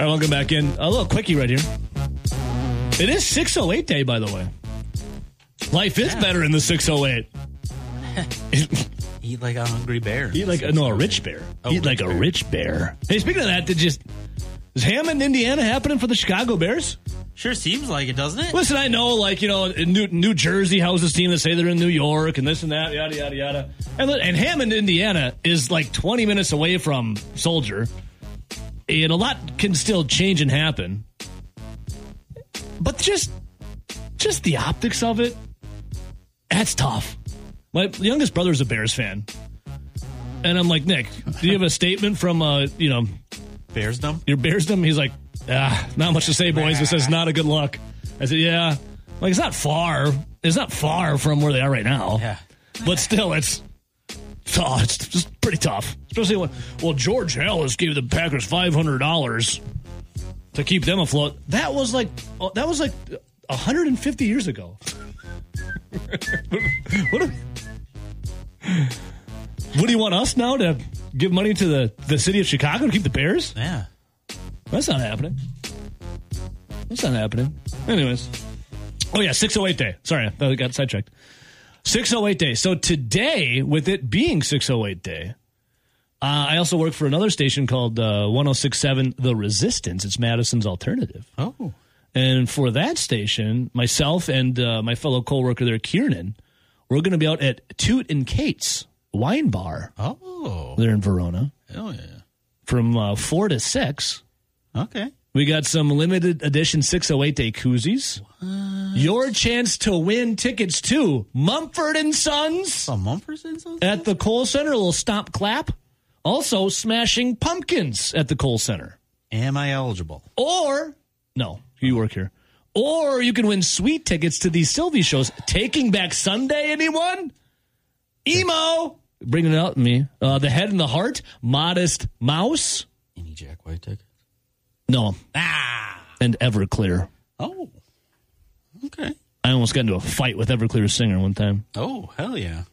right, welcome back in. A little quickie right here. It is 608 day, by the way. Life is better in the 608. Eat like a hungry bear. Eat like a rich bear. Eat like a rich bear. Hey, speaking of that, is Hammond, Indiana happening for the Chicago Bears? Sure seems like it, doesn't it? Listen, I know, New Jersey houses team that say they're in New York and this and that, yada, yada, yada. And Hammond, Indiana is like 20 minutes away from Soldier. And a lot can still change and happen. But just the optics of it, that's tough. My youngest brother's a Bears fan. And I'm like, Nick, do you have a statement from, Bearsdom? Your Bearsdom? He's like, not much to say, boys. It says not a good look. I said, yeah. Like, it's not far. It's not far from where they are right now. Yeah. But still, it's just pretty tough. Especially when, George Halas gave the Packers $500 to keep them afloat. That was like 150 years ago. What do you want us now to give money to the city of Chicago to keep the Bears? Yeah. That's not happening. Anyways. Oh, yeah, 608 day. Sorry, I thought I got sidetracked. 608 day. So today, with it being 608 day, I also work for another station called 1067 The Resistance. It's Madison's alternative. Oh. And for that station, myself and my fellow coworker there, Kiernan, we're going to be out at Toot and Kate's Wine Bar. Oh. There in Verona. Oh, yeah. From 4 to 6. Okay. We got some limited edition 608 day koozies. What? Your chance to win tickets to Mumford & Sons. Oh, Mumford & Sons? At the Kohl Center, a little stomp clap. Also, Smashing Pumpkins at the Kohl Center. Am I eligible? Or, no, you work here. Or you can win sweet tickets to these Sylvie shows. Taking Back Sunday, anyone? Emo. Bringing it out me. The Head and the Heart. Modest Mouse. Any Jack White tickets? No. And Everclear. Oh. Okay. I almost got into a fight with Everclear's singer one time. Oh, hell yeah.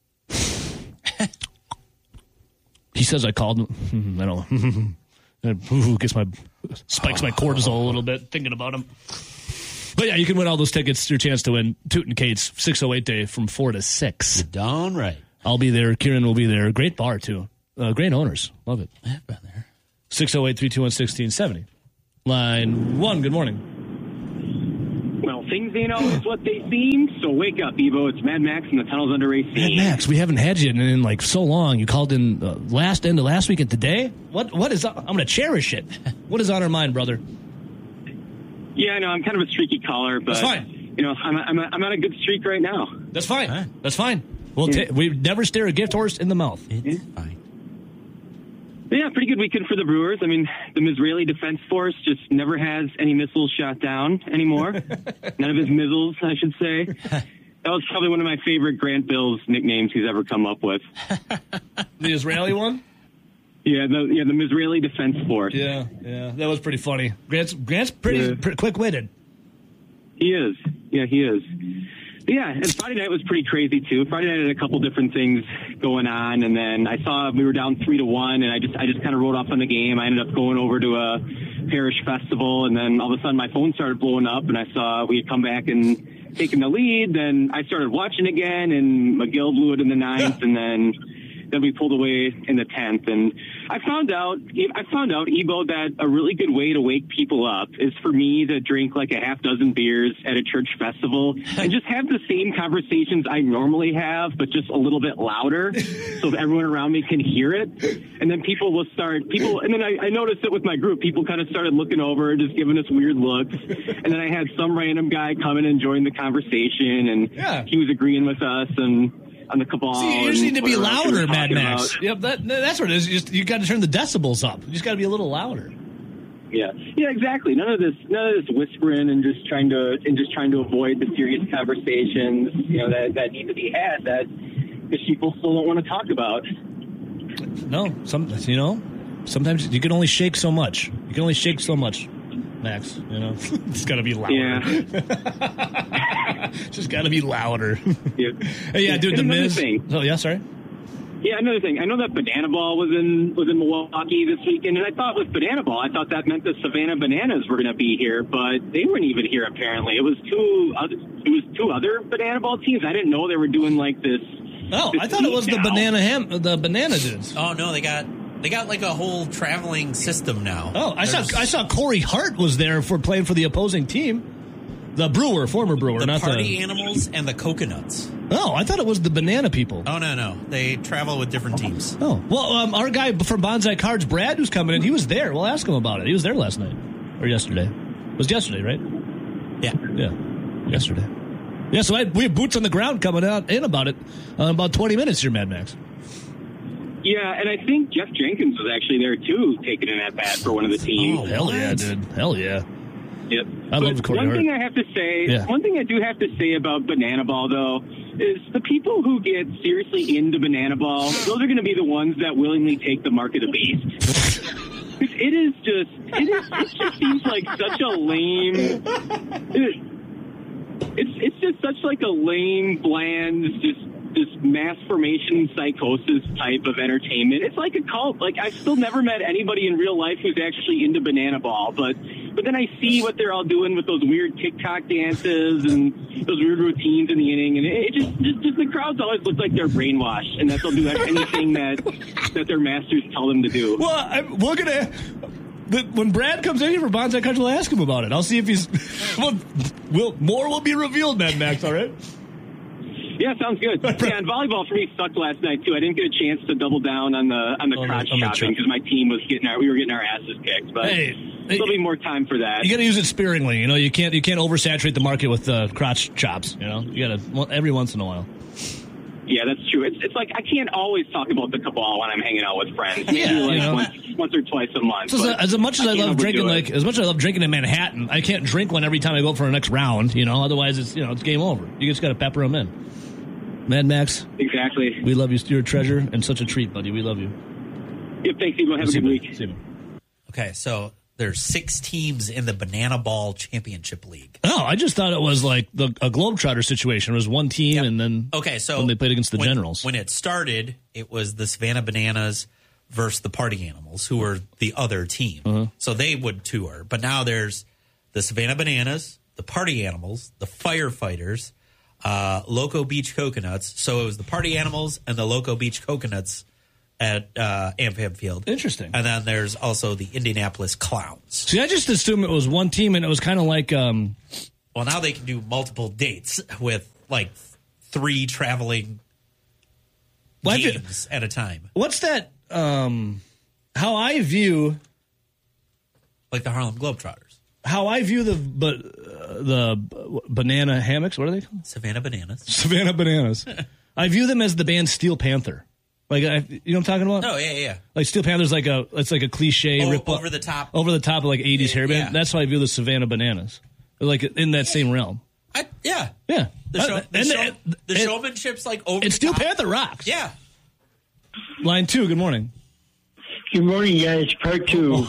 He says I called him. I don't spikes my cortisol a little bit thinking about him. But yeah, you can win all those tickets. Your chance to win Toot and Kate's 608 day from 4 to 6. You're darn right. I'll be there. Kieran will be there. Great bar, too. Great owners. Love it. I've been there. 608-321-1670. Line 1, good morning. Well, things ain't always what they seem, so wake up, Evo. It's Mad Max in the Tunnels Under AC. Mad Max, we haven't had you in like so long. You called in last end of last week and today? What is up? I'm going to cherish it. What is on our mind, brother? Yeah, I know. I'm kind of a streaky caller, but that's fine. I'm on a good streak right now. That's fine. Right. That's fine. We never stare a gift horse in the mouth. It's fine. Yeah, pretty good weekend for the Brewers. I mean, the Israeli Defense Force just never has any missiles shot down anymore. None of his missiles, I should say. That was probably one of my favorite Grant Bill's nicknames he's ever come up with. The Israeli one? Yeah, the Israeli Defense Force. Yeah, that was pretty funny. Grant's pretty quick-witted. He is. Yeah, he is. Yeah, and Friday night was pretty crazy, too. Friday night had a couple different things going on, and then I saw we were down 3-1, and I just kind of wrote off on the game. I ended up going over to a parish festival, and then all of a sudden my phone started blowing up, and I saw we had come back and taken the lead. Then I started watching again, and McGill blew it in the 9th, and then we pulled away in the 10th. And I found out, Ebo, that a really good way to wake people up is for me to drink like a half dozen beers at a church festival and just have the same conversations I normally have, but just a little bit louder so that everyone around me can hear it. And then and then I noticed it with my group. People kind of started looking over and just giving us weird looks. And then I had some random guy come in and join the conversation, and he was agreeing with us and on the cabal. See, you just need to be louder, Mad Max. Yep, that's what it is. You got to turn the decibels up. You just got to be a little louder. Yeah, exactly. None of this whispering and just trying to avoid the serious conversations, that need to be had that people still don't want to talk about. No, sometimes you can only shake so much. You can only shake so much, Max. It's got to be louder. Yeah. Just got to be louder. Yeah, Hey, yeah, dude, the Miz. Thing. Oh, yeah, sorry. Yeah, another thing. I know that Banana Ball was in Milwaukee this weekend, and I thought with Banana Ball, I thought that meant the Savannah Bananas were going to be here, but they weren't even here apparently. It was two other Banana Ball teams. I didn't know they were doing like this. Oh, this I thought it was now. the banana dudes. Oh no, they got like a whole traveling system now. Oh, I saw Corey Hart was there for playing for the opposing team. The brewer, former brewer, the not party animals and the coconuts. Oh, I thought it was the banana people. Oh no, they travel with different teams. Oh, well, our guy from Bonsai Cards, Brad, who's coming in, he was there. We'll ask him about it. He was there last night or yesterday. It was yesterday, right? Yeah, yesterday. Yeah, so we have boots on the ground coming out in about it about 20 minutes here, Mad Max. Yeah, and I think Jeff Jenkins was actually there too, taking an at bat for one of the teams. Oh, hell yeah, dude! Hell yeah. Yep. I love Corey Hart. One thing I have to say, one thing I do have to say about Banana Ball, though, is the people who get seriously into Banana Ball, those are going to be the ones that willingly take the mark of the beast. It just seems like such a lame. It's just such like a lame, bland, just this mass formation psychosis type of entertainment. It's like a cult. Like, I've still never met anybody in real life who's actually into Banana Ball, but then I see what they're all doing with those weird TikTok dances and those weird routines in the inning, and it just the crowds always look like they're brainwashed and that they'll do anything that their masters tell them to do. Well, we're gonna. When Brad comes in here for Bonsai Cards, we'll ask him about it. I'll see if he's. More will be revealed, Mad Max. All right. Yeah, sounds good. Yeah, and volleyball for me sucked last night too. I didn't get a chance to double down on the crotch chopping because my team was we were getting our asses kicked. But there'll be more time for that. You got to use it sparingly. You know, you can't oversaturate the market with crotch chops. You know, you got to every once in a while. Yeah, that's true. It's like I can't always talk about the cabal when I'm hanging out with friends. Maybe once or twice a month. So as much as I love drinking, as much as I love drinking in Manhattan, I can't drink one every time I go for the next round. You know, otherwise it's game over. You just got to pepper them in. Mad Max. Exactly. We love you. You're a treasure and such a treat, buddy. We love you. Yep. Thanks, Evo. Have a good week. See you. Okay, so there's 6 teams in the Banana Ball Championship League. Oh, I just thought it was like a Globetrotter situation. It was one team, and then when they played against the Generals. When it started, it was the Savannah Bananas versus the Party Animals, who were the other team. Uh-huh. So they would tour. But now there's the Savannah Bananas, the Party Animals, the Firefighters, Loco Beach Coconuts. So it was the Party Animals and the Loco Beach Coconuts at AmFam Field. Interesting. And then there's also the Indianapolis Clowns. See, I just assumed it was one team, and it was kind of like... Well, now they can do multiple dates with, like, 3 traveling games at a time. What's that... how I view... Like the Harlem Globetrotters. How I view the banana hammocks, what are they called? Savannah Bananas. Savannah Bananas. I view them as the band Steel Panther. Like, you know what I'm talking about? Oh, yeah. Like Steel Panther's like a cliche rip over the top of like 80s hairband. Yeah. That's how I view the Savannah Bananas. Like in that same realm. Yeah. The showmanship's like over. And Steel Panther rocks. Yeah. Line 2. Good morning. Good morning, guys. Part 2.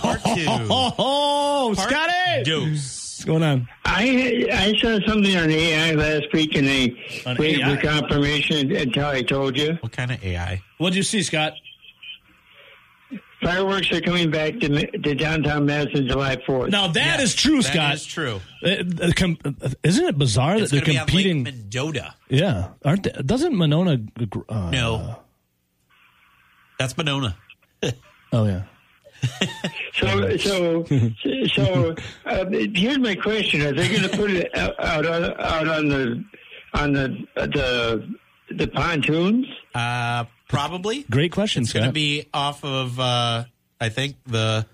Scotty! Deuce. What's going on? I saw something on AI last week, and I waited for confirmation until I told you. What kind of AI? What'd you see, Scott? Fireworks are coming back to downtown Madison July 4th. Now, that is true, Scott. That is true. Isn't it bizarre that they're competing? On Lake Mendota. Yeah. Aren't they? Doesn't Monona... No. That's Monona. Oh, yeah. So here's my question: are they going to put it out on the pontoons? Probably. Great question, It's Scott. going to be off of I think the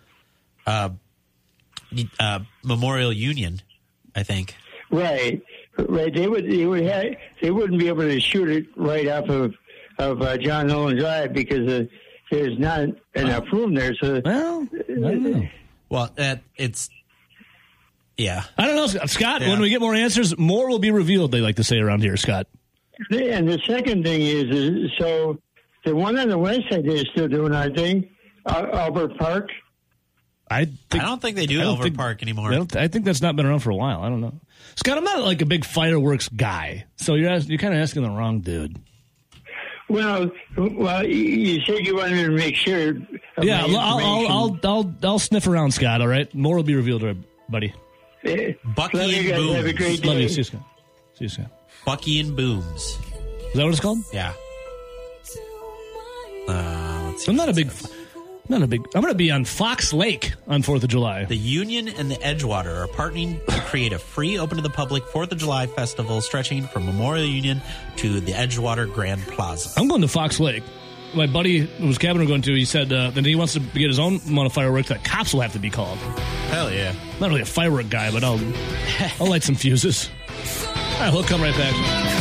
Memorial Union. I think. Right. They wouldn't be able to shoot it right off of John Nolan Drive because there's not enough room there. So I don't know. Well, it's yeah. I don't know, Scott. When we get more answers, more will be revealed. They like to say around here, Scott. And the second thing is so the one on the west side they're still doing, I think, Albert Park. I don't think they do Albert Park anymore. I think that's not been around for a while. I don't know, Scott. I'm not like a big fireworks guy, so you're kind of asking the wrong dude. Well, you said you wanted to make sure. Yeah, I'll sniff around, Scott. All right, more will be revealed, buddy. Bucky Love you and guys. Booms. Have a great Love day. you. See you, Scott. See you, Scott. Bucky and Booms. Is that what it's called? Yeah. Let's see. I'm not a big. I'm going to be on Fox Lake on 4th of July. The Union and the Edgewater are partnering to create a free, open to the public 4th of July festival stretching from Memorial Union to the Edgewater Grand Plaza. I'm going to Fox Lake. My buddy whose cabin we're going to, he said that he wants to get his own amount of fireworks that cops will have to be called. Hell yeah. Not really a firework guy, but I'll light some fuses. All right, we'll come right back.